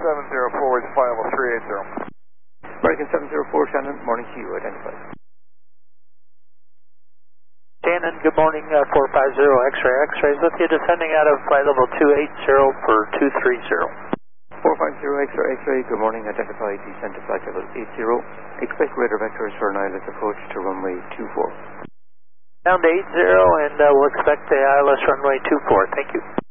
704 is final 380. American 704, Shannon, morning to you, identified. Shannon, good morning, 450 X-ray. X-rays with you, descending out of flight level 280 for 230. 450 X-ray, good morning, identified, descent to flight level 80. Expect radar vectors for an ILS approach to runway 24. Down to 80, and we'll expect the ILS runway 24. Thank you.